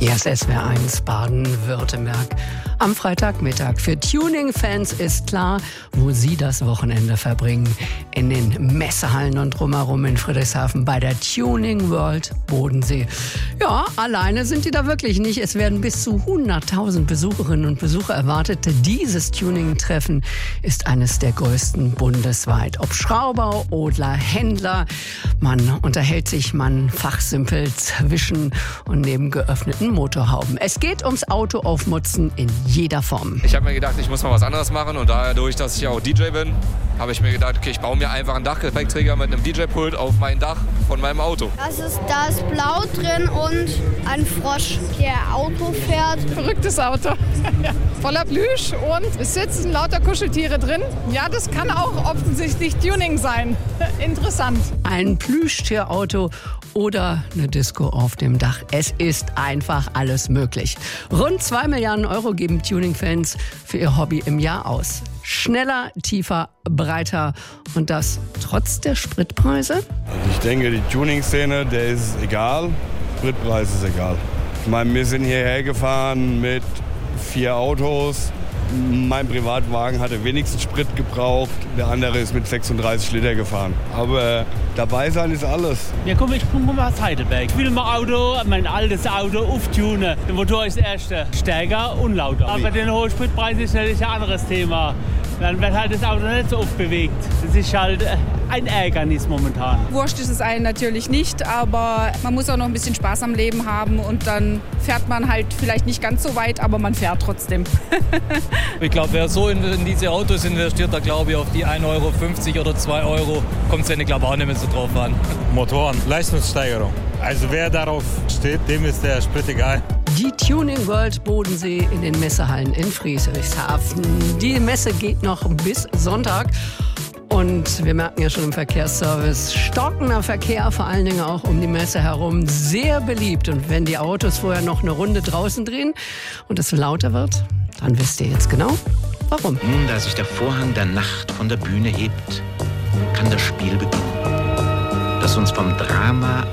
Hier ist SWR1 Baden-Württemberg. Am Freitagmittag. Für Tuning-Fans ist klar, wo sie das Wochenende verbringen. In den Messehallen und drumherum in Friedrichshafen bei der Tuning World Bodensee. Ja, alleine sind die da wirklich nicht. Es werden bis zu 100.000 Besucherinnen und Besucher erwartet. Dieses Tuning-Treffen ist eines der größten bundesweit. Ob Schrauber oder Händler, man unterhält sich, man fachsimpelt zwischen und neben geöffneten Motorhauben. Es geht ums Auto aufmutzen in jeder Form. Ich habe mir gedacht, ich muss mal was anderes machen und dadurch, dass ich ja auch DJ bin, habe ich mir gedacht, okay, ich baue mir einfach einen Dachgepäckträger mit einem DJ-Pult auf mein Dach von meinem Auto. Da ist Blau drin und ein Frosch, der Auto fährt. Verrücktes Auto. Voller Plüsch und es sitzen lauter Kuscheltiere drin. Ja, das kann auch offensichtlich Tuning sein. Interessant. Ein Plüschtierauto oder eine Disco auf dem Dach. Es ist einfach alles möglich. Rund 2 Milliarden Euro geben Tuning-Fans für ihr Hobby im Jahr aus. Schneller, tiefer, breiter und das trotz der Spritpreise? Ich denke, die Tuning-Szene, der ist egal. Spritpreis ist egal. Ich meine, wir sind hierher gefahren mit 4 Autos. Mein Privatwagen hatte wenigstens Sprit gebraucht, der andere ist mit 36 Liter gefahren. Aber dabei sein ist alles. Ja, ich komme aus Heidelberg. Ich will mein altes Auto auftunen. Der Motor ist erst stärker und lauter. Aber den hohen Spritpreis ist natürlich ein anderes Thema. Dann wird halt das Auto nicht so oft bewegt. Das ist halt ein Ärgernis momentan. Wurscht ist es allen natürlich nicht, aber man muss auch noch ein bisschen Spaß am Leben haben und dann fährt man halt vielleicht nicht ganz so weit, aber man fährt trotzdem. Ich glaube, wer so in diese Autos investiert, da glaube ich auf die 1,50 Euro oder 2 Euro kommt es ja, glaube ich, auch nicht mehr so drauf an. Motoren, Leistungssteigerung. Also wer darauf steht, dem ist der Sprit egal. Die Tuning World Bodensee in den Messehallen in Friedrichshafen. Die Messe geht noch bis Sonntag. Und wir merken ja schon im Verkehrsservice, stockender Verkehr, vor allen Dingen auch um die Messe herum, sehr beliebt. Und wenn die Autos vorher noch eine Runde draußen drehen und es lauter wird, dann wisst ihr jetzt genau, warum. Nun, da sich der Vorhang der Nacht von der Bühne hebt, kann das Spiel beginnen, das uns vom Drama